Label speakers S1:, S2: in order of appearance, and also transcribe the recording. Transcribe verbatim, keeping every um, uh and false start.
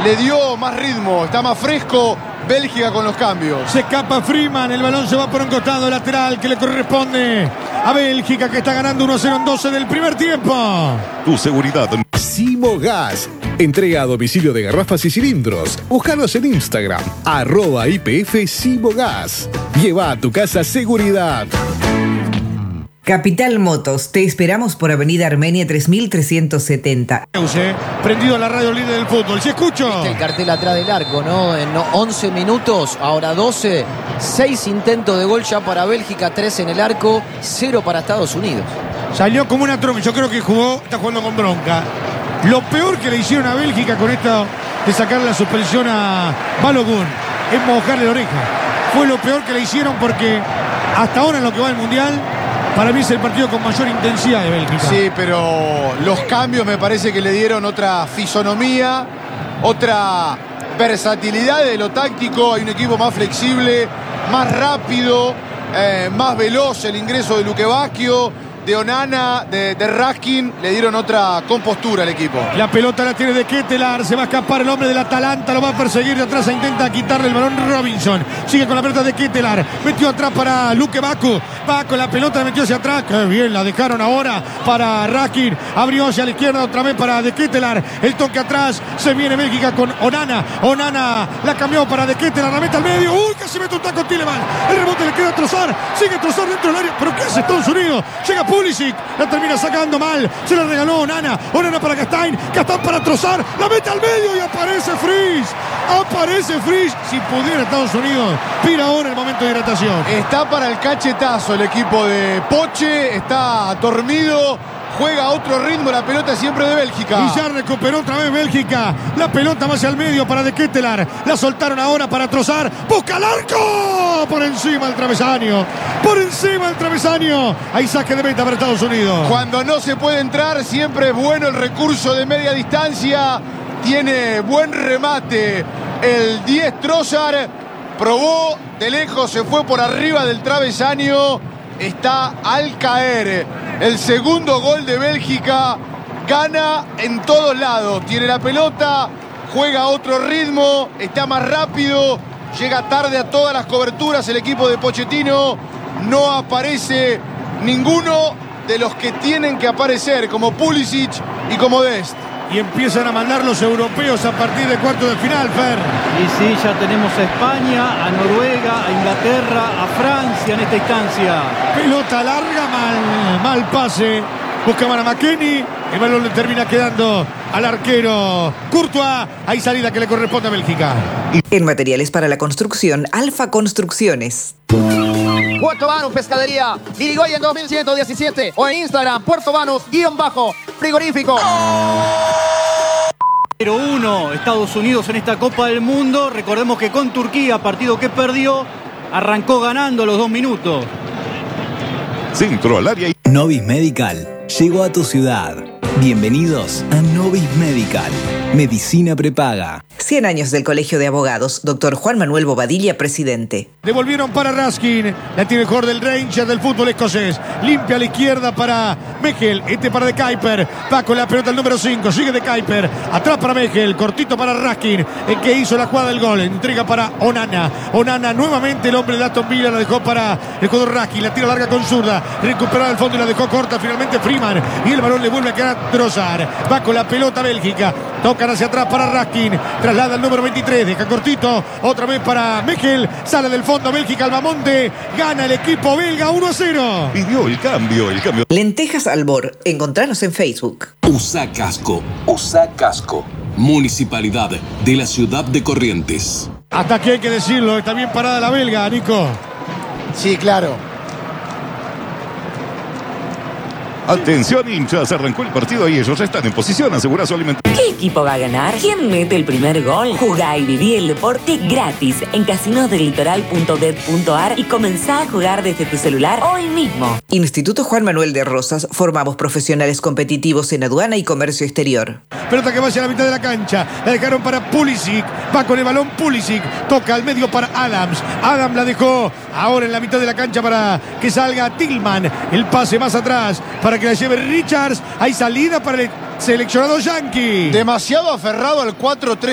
S1: le dio más ritmo, está más fresco Bélgica con los cambios.
S2: Se escapa Freeman, el balón se va por un costado lateral que le corresponde a Bélgica, que está ganando uno a cero en doce del primer tiempo.
S3: Tu seguridad.
S4: Simogas. Entrega a domicilio de garrafas y cilindros. Búscanos en Instagram, arroba I P F Simogas. Lleva a tu casa seguridad.
S5: Capital Motos, te esperamos por Avenida Armenia tres mil trescientos setenta.
S2: Prendido a la radio líder del fútbol, si escucho.
S6: Viste el cartel atrás del arco, ¿no? En once minutos, ahora doce, seis intentos de gol ya para Bélgica, tres en el arco, cero para Estados Unidos.
S2: Salió como una trompa, yo creo que jugó, está jugando con bronca. Lo peor que le hicieron a Bélgica con esto de sacarle la suspensión a Balogun es mojarle la oreja. Fue lo peor que le hicieron porque hasta ahora en lo que va el Mundial, para mí es el partido con mayor intensidad de Bélgica.
S1: Sí, pero los cambios me parece que le dieron otra fisonomía, otra versatilidad de lo táctico. Hay un equipo más flexible, más rápido, eh, más veloz. El ingreso de Luque Bacchio, de Onana, de, de Raskin, le dieron otra compostura al equipo.
S2: La pelota la tiene de Ketelaar, se va a escapar el hombre del Atalanta, lo va a perseguir de atrás, intenta quitarle el balón Robinson. Sigue con la pelota de Ketelaar, metió atrás para Luque Bacchio, va con la pelota, la metió hacia atrás, qué bien, la dejaron ahora para Raskin, abrió hacia la izquierda otra vez para de Ketelaar, el toque atrás, se viene Bélgica con Onana, Onana la cambió para de Ketelaar, la mete al medio, uy, casi mete un taco Tielemans, el rebote le queda a Trossard, sigue Trossard dentro del área, pero ¿qué hace Estados Unidos? Llega Pulisic, la termina sacando mal, se la regaló Onana, Onana para Castaing, Castaing para Trossard, la mete al medio y aparece Fries, aparece Fries. Si pudiera Estados Unidos, pira ahora el momento de hidratación.
S1: Está para el cachetazo el equipo de Poche, está dormido, juega a otro ritmo, la pelota siempre de Bélgica.
S2: Y ya recuperó otra vez Bélgica, la pelota más al medio para de Ketelaar, la soltaron ahora para Trossard, busca el arco, por encima del travesaño, por encima del travesaño, hay saque de meta para Estados Unidos.
S1: Cuando no se puede entrar, siempre es bueno el recurso de media distancia, tiene buen remate el diez Trossard, probó de lejos, se fue por arriba del travesaño, está al caer. El segundo gol de Bélgica, gana en todos lados, tiene la pelota, juega a otro ritmo, está más rápido, llega tarde a todas las coberturas el equipo de Pochettino, no aparece ninguno de los que tienen que aparecer, como Pulisic y como Dest.
S2: Y empiezan a mandar los europeos a partir de cuartos de final, Fer.
S7: Y sí, ya tenemos a España, a Noruega, a Inglaterra, a Francia en esta instancia.
S2: Pelota larga, mal, mal pase. Buscaban a McKennie, el balón le termina quedando al arquero Courtois. Hay salida que le corresponde a Bélgica.
S5: En materiales para la construcción, Alfa Construcciones.
S6: Puerto Banús Pescadería, Irigoyen dos mil ciento diecisiete o en Instagram, Puerto Banús, guión bajo, frigorífico.
S7: cero uno Estados Unidos en esta Copa del Mundo. Recordemos que con Turquía, partido que perdió, arrancó ganando a los dos minutos.
S3: Centro al área y...
S8: Novis Medical llegó a tu ciudad. Bienvenidos a Novis Medical. Medicina prepaga.
S5: cien años del Colegio de Abogados. Doctor Juan Manuel Bobadilla, presidente.
S2: Devolvieron para Raskin. La tiene mejor del Rangers del fútbol escocés. Limpia a la izquierda para Mechel. Este para De Kuiper. Va con la pelota el número cinco. Sigue De Kuiper. Atrás para Mechel. Cortito para Raskin, el que hizo la jugada del gol. Entrega para Onana. Onana nuevamente, el hombre de Aston Villa, la dejó para el jugador Raskin. La tira larga con zurda. Recuperada al fondo y la dejó corta finalmente Freeman. Y el balón le vuelve a quedar a Trossard. Va con la pelota Bélgica. Tocan hacia atrás para Raskin. Traslada el número veintitrés. Deja cortito. Otra vez para Mechel. Sale del fondo Bélgica. Albamonte. Gana el equipo belga uno a cero.
S3: Pidió el cambio, el cambio.
S5: Lentejas Albor. Encontranos en Facebook.
S9: Usa casco. Usa casco. Municipalidad de la ciudad de Corrientes.
S2: Hasta aquí hay que decirlo. Está bien parada la belga, Nico.
S1: Sí, claro.
S3: Atención, hinchas, arrancó el partido y ellos están en posición, asegura su alimentación.
S10: ¿Qué equipo va a ganar? ¿Quién mete el primer gol? Jugá y viví el deporte gratis en casinos del litoral punto bet punto ar y comenzá a jugar desde tu celular hoy mismo.
S5: Instituto Juan Manuel de Rosas. Formamos profesionales competitivos en aduana y comercio exterior.
S2: Pelota que va hacia la mitad de la cancha. La dejaron para Pulisic. Va con el balón Pulisic. Toca al medio para Adams. Adams la dejó ahora en la mitad de la cancha para que salga Tillman. El pase más atrás para que la lleve Richards. Hay salida para el seleccionado yankee.
S1: Demasiado aferrado al cuatro tres